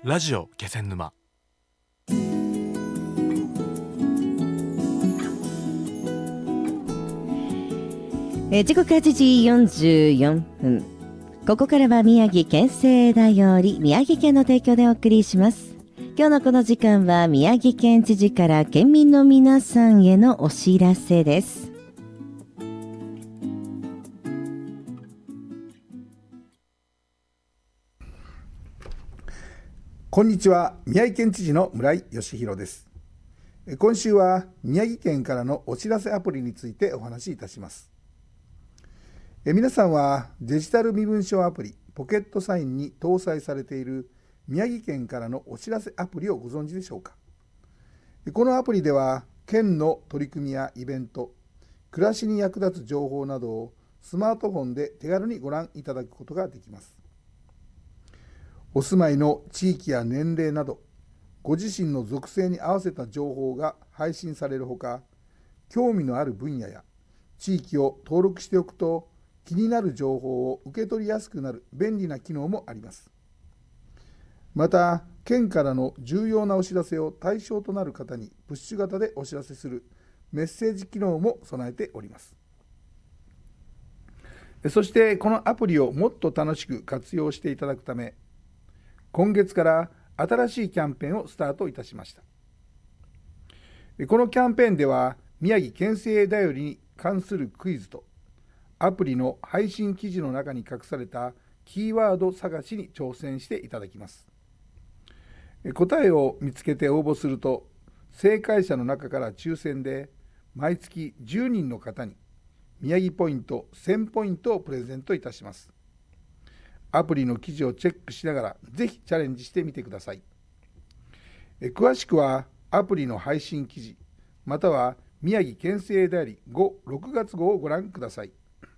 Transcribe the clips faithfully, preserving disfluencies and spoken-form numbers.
ラジオ気仙沼。 えー、時刻はちじよんじゅうよんぷん。ここからは宮城県政だより宮城県の提供でお送りします。今日のこの時間は宮城県知事から県民の皆さんへのお知らせです。 こんにちは、宮城県知事の村井義弘です。今週は宮城県からのお知らせアプリについてお話しいたします。え皆さんはデジタル身分証アプリポケットサインに搭載されている宮城県からのお知らせアプリをご存知でしょうか。このアプリでは県の取り組みやイベント、暮らしに役立つ情報などをスマートフォンで手軽にご覧いただくことができます。お住まいの地域や年齢などご自身の属性に合わせた情報が配信されるほか、興味のある分野や地域を登録しておくと気になる情報を受け取りやすくなる便利な機能もあります。また、県からの重要なお知らせを対象となる方にプッシュ型でお知らせするメッセージ機能も備えております。そしてこのアプリをもっと楽しく活用していただくため、今月から新しいキャンペーンをスタートいたしました。このキャンペーンでは宮城県政だよりに関するクイズとアプリの配信記事の中に隠されたキーワード探しに挑戦していただきます。答えを見つけて応募すると正解者の中から抽選で毎月じゅうにんの方に宮城ポイントせんポイントをプレゼントいたします。アプリの記事をチェックしながらぜひチャレンジしてみてください。え詳しくはアプリの配信記事または宮城県政だよりご、ろくがつ号をご覧ください。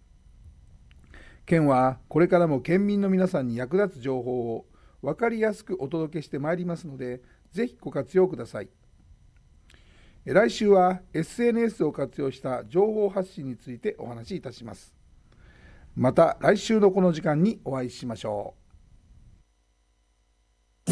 県はこれからも県民の皆さんに役立つ情報を分かりやすくお届けしてまいりますので、ぜひご活用ください。来週は エスエヌエス を活用した情報発信についてお話しいたします。また来週のこの時間にお会いしましょう。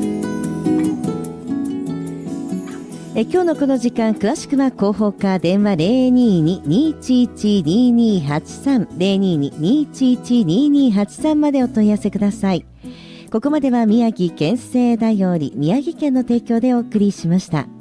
え今日のこの時間、詳しくは広報課電話 ゼロにーにーにーいちいちにーにーはちさん ゼロにーにーにーいちいちにーにーはちさんまでお問い合わせください。ここまでは宮城県政だより宮城県の提供でお送りしました。